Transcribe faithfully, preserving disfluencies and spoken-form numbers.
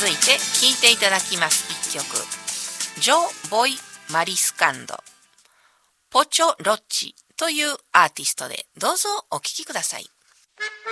続いて聴いていただきます一曲、ジョ・ボイ・マリスカンド、ポチョ・ロッチというアーティストで、どうぞお聴きください。